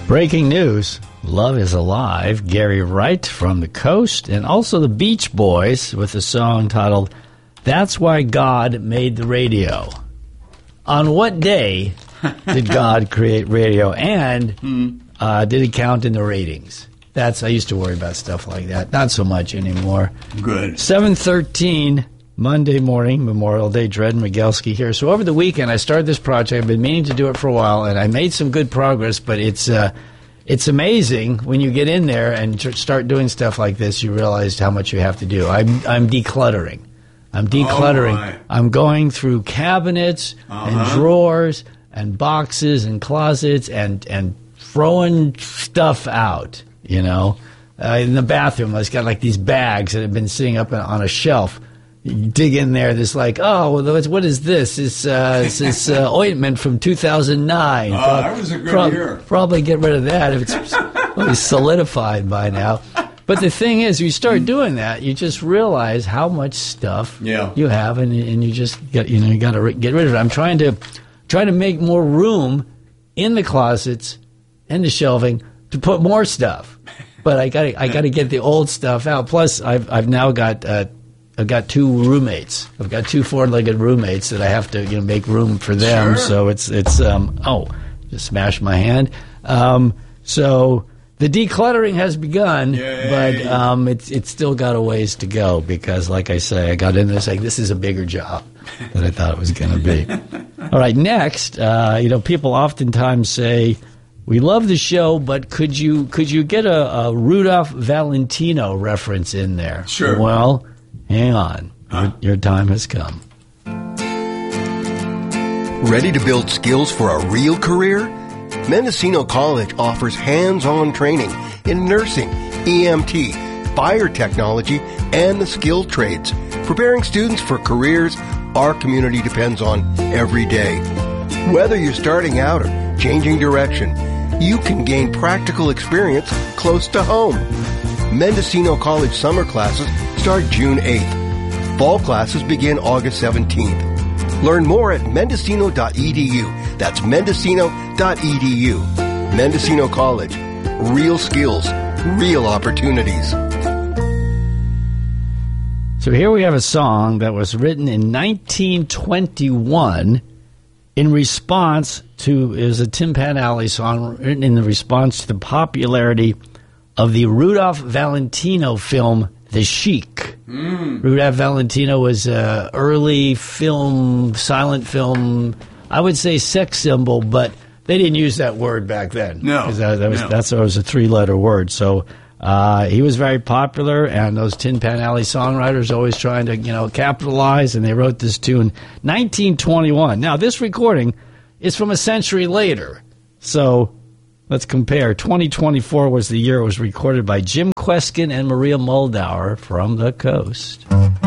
Breaking news, Love is Alive, Gary Wright from the Coast, and also the Beach Boys with a song titled, That's Why God Made the Radio. On what day did God create radio, and did it count in the ratings? I used to worry about stuff like that. Not so much anymore. Good. 7:13, Monday morning, Memorial Day, Dred Migelski here. So over the weekend, I started this project. I've been meaning to do it for a while, and I made some good progress, but it's amazing when you get in there and start doing stuff like this, you realize how much you have to do. I'm decluttering. Oh, I'm going through cabinets and drawers and boxes and closets and throwing stuff out, you know. In the bathroom, I've got like these bags that have been sitting up on a shelf. You dig in there, there's like, oh, well, what is this? It's ointment from 2009. That was a good year. Probably get rid of that if it's probably solidified by now. But the thing is, you start doing that, you just realize how much stuff you have, and you just you got to get rid of it. I'm trying to make more room in the closets and the shelving to put more stuff. But I got to get the old stuff out. Plus, I've now got. I've got two roommates. I've got two four-legged roommates that I have to make room for them. Sure. So it's just smashed my hand. So the decluttering has begun, but it's still got a ways to go because, like I say, I got in there saying this is a bigger job than I thought it was going to be. All right, next, people oftentimes say, we love the show, but could you get a Rudolph Valentino reference in there? Sure. Well, hang on. Your time has come. Ready to build skills for a real career? Mendocino College offers hands-on training in nursing, EMT, fire technology, and the skilled trades, preparing students for careers our community depends on every day. Whether you're starting out or changing direction, you can gain practical experience close to home. Mendocino College summer classes start June 8th. Fall classes begin August 17th. Learn more at mendocino.edu. That's mendocino.edu. Mendocino College. Real skills, real opportunities. So here we have a song that was written in 1921 in response to, it was a Tin Pan Alley song written in response to the popularity of the Rudolph Valentino film, The Sheik. Rudolph Valentino was an early film, silent film, I would say sex symbol, but they didn't use that word back then. No. That was a three-letter word. So he was very popular, and those Tin Pan Alley songwriters always trying to, capitalize, and they wrote this tune 1921. Now, this recording is from a century later, so let's compare. 2024 was the year it was recorded by Jim Kweskin and Maria Muldaur from the Coast.